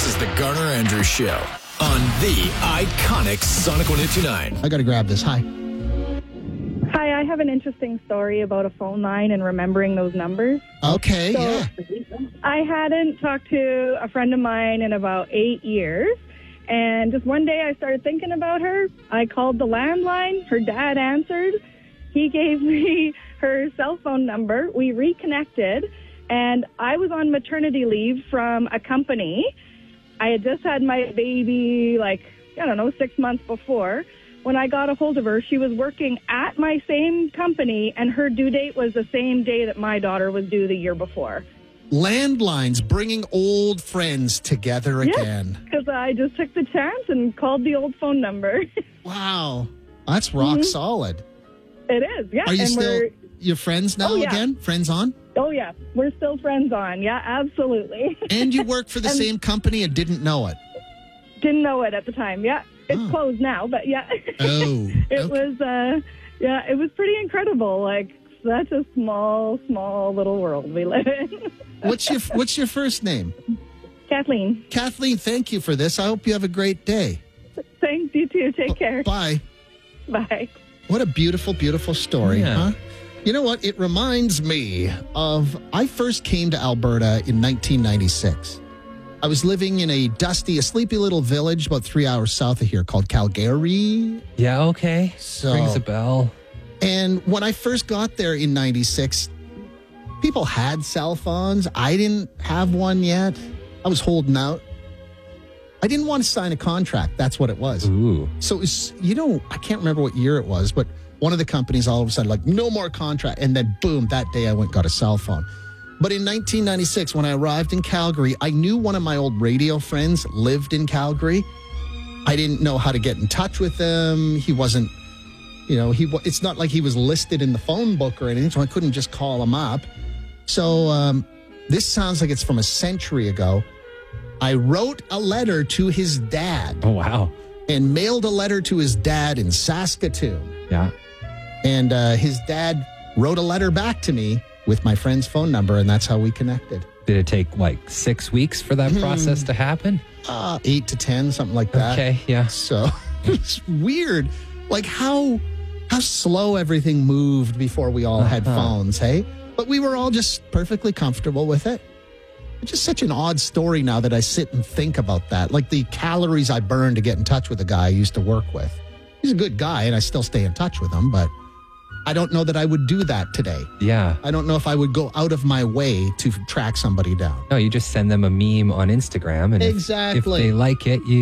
is the Garner Andrews Show on the iconic Sonic 102.9. I got to grab this. Hi. Hi, I have an interesting story about a phone line and remembering those numbers. Okay, yeah. I hadn't talked to a friend of mine in about 8 years, and just one day I started thinking about her. I called the landline. Her dad answered. He gave me her cell phone number. We reconnected, and I was on maternity leave from a company. I had just had my baby, 6 months before. When I got a hold of her, she was working at my same company, and her due date was the same day that my daughter was due the year before. Landlines bringing old friends together again. Because I just took the chance and called the old phone number. Wow. That's rock solid. It is, yeah. Are you and still your friends now again? Friends on? Oh, yeah. We're still friends on. Yeah, absolutely. And you work for the same company and didn't know it? Didn't know it at the time, yeah. It's closed now, but yeah. Oh. It was pretty incredible. Such a small little world we live in. What's your first name? Kathleen. Kathleen, thank you for this. I hope you have a great day. Thanks, you too. Take care. Bye. Bye. What a beautiful, beautiful story, huh? You know what? It reminds me of, I first came to Alberta in 1996. I was living in a sleepy little village about 3 hours south of here called Calgary. Yeah, okay. So, rings a bell. And when I first got there in 96, people had cell phones. I didn't have one yet. I was holding out. I didn't want to sign a contract. That's what it was. Ooh. So it was, I can't remember what year it was, but one of the companies all of a sudden no more contract. And then boom, that day I went and got a cell phone. But in 1996, when I arrived in Calgary, I knew one of my old radio friends lived in Calgary. I didn't know how to get in touch with him. He wasn't, it's not like he was listed in the phone book or anything, so I couldn't just call him up. So this sounds like it's from a century ago. I wrote a letter to his dad. Oh, wow. And mailed a letter to his dad in Saskatoon. Yeah. And his dad wrote a letter back to me with my friend's phone number, and that's how we connected. Did it take 6 weeks for that process to happen? 8 to 10, something like that. Okay, yeah. So it's weird, how slow everything moved before we all had phones, hey? But we were all just perfectly comfortable with it. It's just such an odd story now that I sit and think about that. The calories I burned to get in touch with a guy I used to work with. He's a good guy, and I still stay in touch with him, but I don't know that I would do that today. Yeah. I don't know if I would go out of my way to track somebody down. No, you just send them a meme on Instagram, and exactly. if they like it, you